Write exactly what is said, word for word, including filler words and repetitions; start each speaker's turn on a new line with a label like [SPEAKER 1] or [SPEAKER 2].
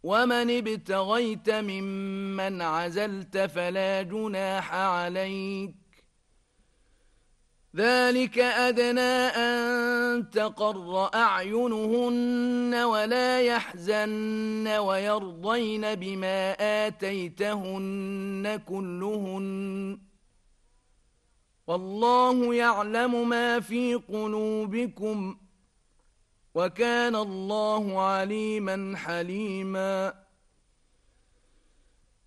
[SPEAKER 1] ومن ابتغيت ممن عزلت فلا جناح عليك ذلك أدنى أن تقر أعينهن ولا يحزن ويرضين بما آتيتهن كلهن والله يعلم ما في قلوبكم وكان الله عليما حليما